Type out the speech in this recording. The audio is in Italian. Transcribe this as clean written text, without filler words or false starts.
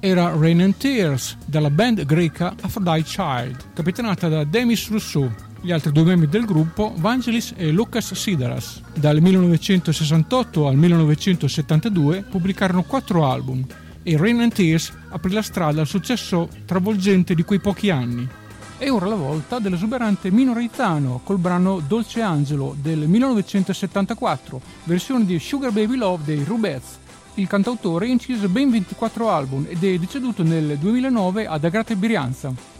era Rain and Tears della band greca Aphrodite Child, capitanata da Demis Rousseau. Gli altri due membri del gruppo, Vangelis e Lukas Sidaras. Dal 1968 al 1972 pubblicarono 4 album e Rain and Tears aprì la strada al successo travolgente di quei pochi anni. E ora la volta dell'esuberante Mino Reizano col brano Dolce Angelo del 1974, versione di Sugar Baby Love dei Rubez. Il cantautore incise ben 24 album ed è deceduto nel 2009 ad Agrate Brianza.